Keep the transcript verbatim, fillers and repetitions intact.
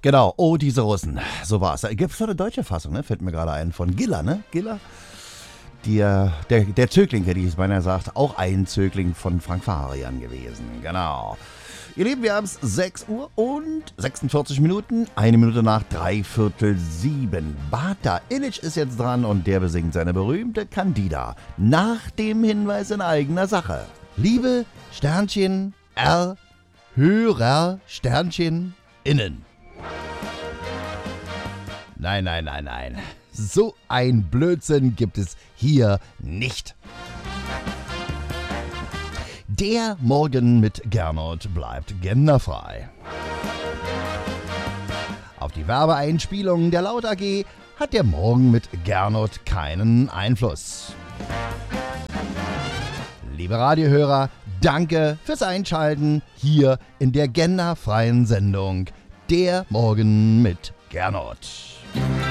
Genau, oh, diese Russen. So war's. Gibt es eine deutsche Fassung, ne? Fällt mir gerade ein. Von Giller, ne? Giller? Der, der, der Zögling, hätte ich es beinahe gesagt. Auch ein Zögling von Frank Farian gewesen. Genau. Ihr Lieben, wir haben es sechs Uhr und sechsundvierzig Minuten. Eine Minute nach dreiviertel sieben. Bata Illich ist jetzt dran und der besingt seine berühmte Candida. Nach dem Hinweis in eigener Sache. Liebe Sternchen R, Hörer Sternchen innen. Nein, nein, nein, nein. So ein Blödsinn gibt es hier nicht. Der Morgen mit Gernot bleibt genderfrei. Auf die Werbeeinspielungen der Laut A G hat der Morgen mit Gernot keinen Einfluss. Liebe Radiohörer, danke fürs Einschalten hier in der genderfreien Sendung Der Morgen mit Gernot.